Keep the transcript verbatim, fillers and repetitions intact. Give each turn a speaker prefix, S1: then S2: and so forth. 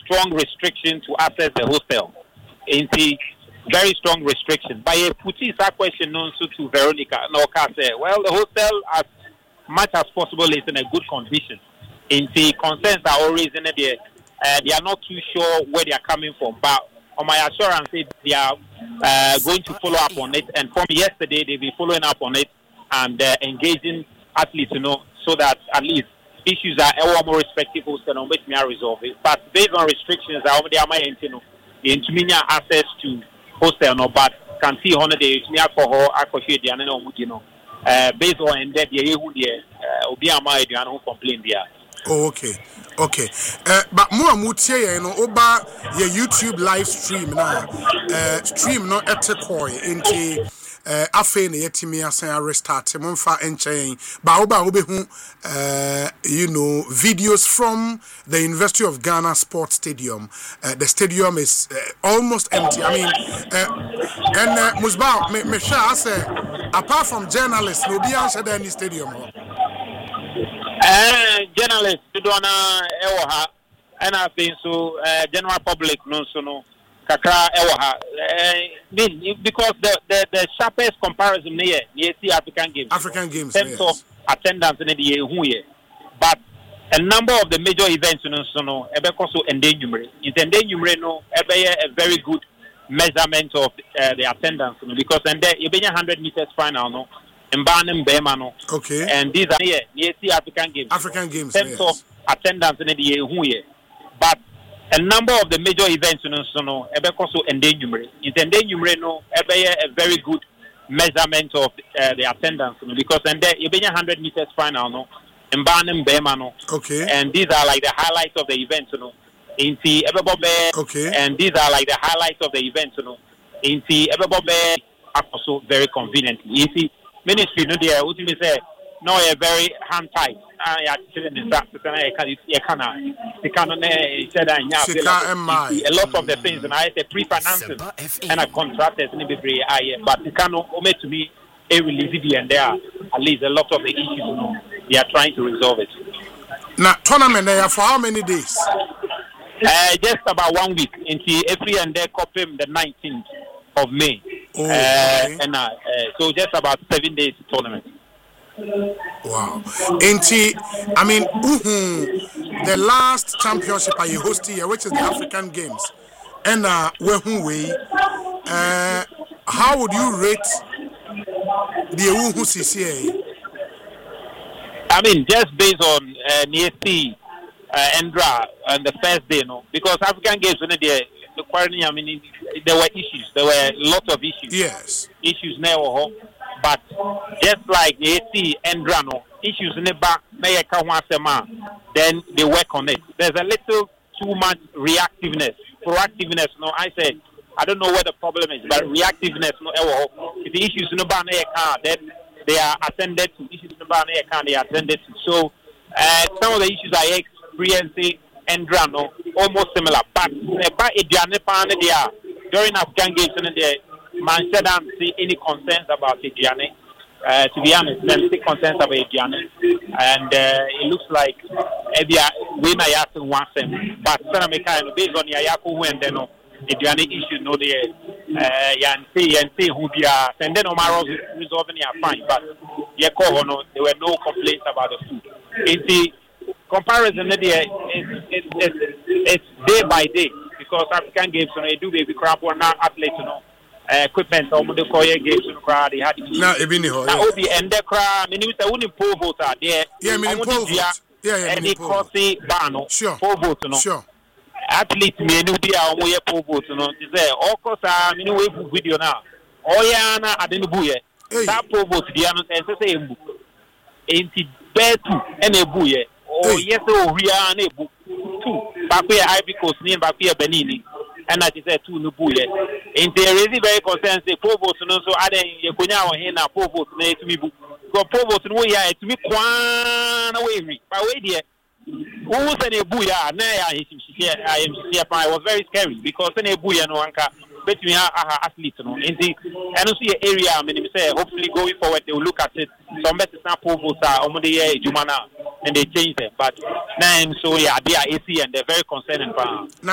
S1: strong restriction to access the hostel. In the very strong restriction. But a putting that question also to Veronica Noka say, well, the hostel as much as possible is in a good condition. In the concerns are always in there. Uh, they are not too sure where they are coming from. But on my assurance, they are uh, going to follow up on it. And from yesterday, they've been following up on it and uh, engaging athletes, you know, so that at least issues are ever more respectable and which may resolve it. But based on restrictions, I already have my intino in access to hostel no, but can see holiday to me alcohol, alcohol, you know, uh, based on that, the Obia my don't complain there.
S2: Oh, okay, okay. Uh, but more mutia, you know, over your YouTube live stream now, uh, stream no etekoi into. Uh, afe na yetimi asan restart monfa enchen ba oba obehu uh you know videos from the University of Ghana Sports Stadium. Uh, the stadium is uh, almost empty. I mean uh, and uh, Musba me, me sure say apart from journalists no be answer any stadium ho.
S1: Eh journalists do na ewo ha and I think so uh, general public no so no kakra ewo ha because the the the sharpest comparison here you see African games
S2: African games
S1: in terms yes. of attendance in the year but a number of the major events you know so no ebe so endangered in endangered no ebe a very good measurement of uh, the attendance you know, because and there you be one hundred meters final no Mbanem Bema no
S2: okay
S1: and these are here you see African games
S2: African games
S1: in terms
S2: yes.
S1: of attendance in the year but a number of the major events, you know, so no, ebe so endangered. It's endangered, no, ebe a very good measurement of uh, the attendance, you know, because and there you be one hundred meters final, no, Mbanem Bema, no,
S2: okay,
S1: and these are like the highlights of the event, you know, in the ebe
S2: okay,
S1: and these are like the highlights of the event, you know, in the ebe also very convenient. You see, ministry, no, there, what you say, no, a very hand tight. I didn't that you can you can said a lot of the things and I say pre-finances and I contractors in the but you can omit to me a release and there at least a lot of the issues you know, they are trying to resolve it.
S2: Now tournament there for how many days?
S1: Uh, just about one week until every and there copy the nineteenth of May.
S2: Oh,
S1: uh,
S2: okay.
S1: and uh, uh, so just about seven days tournament.
S2: Wow. Enti, I mean, uh-huh, the last championship I hosted here, which is the African Games, and uh, uh, how would you rate the Uhu C C A?
S1: I mean, just based on uh, N S C, uh, Endra, and the first day, no, because African Games, when they the quarantine, I mean, there were issues, there were lots of issues.
S2: Yes.
S1: Issues now. But just like the A C and Drano, issues in the back, then they work on it. There's a little too much reactiveness, proactiveness. No, I said, I don't know what the problem is, but reactiveness. No, if the issues in the back, then they are attended to. Issues in the back, they are attended to. So uh, some of the issues I experienced and Drano almost similar. But they are during Afghan Games and they. Man said I don't see any concerns about Adriane. Uh, to be honest, there are concerns about Adriane. And uh, it looks like we may have to want them. But based on Yayaku and then Adriane issue, no, the Yanti and see who they are. And then Omar resolving are fine. But Yako, no, there were no complaints about the food. In the comparison, it's, it's, it's day by day. Because African Games, you know, they do baby crap or not athletes, you know. Uh, equipment or the Korea games in crowd they had
S2: now even here
S1: now the end the crowd meaning the only pole voter there
S2: yeah meaning pole vote yeah yeah
S1: any coffee ban
S2: sure
S1: pole vote no
S2: sure
S1: athlete me no be a we pole vote no say all course ah meaning we video now oh yeah na adenu buye that pole vote dia no say say embu enti betu ena ebu ye oh yes o ria na ebu two back here Ivory Coast ni back here Benin and I said two no buye. In there is very concerned say provost no so aden ye konya wo he na provost na etumi bu. Go provost no ya etumi kwan na we wi. But we there who say na bu ya na ya hisi I am I was very scary because na bu ya no anka betumi ha athlete no. In the and also your area I mean say hopefully going forward they will look at it. Some better na provost are omo dey juma na and they change them. But now so yeah they are A C and they're very concerned about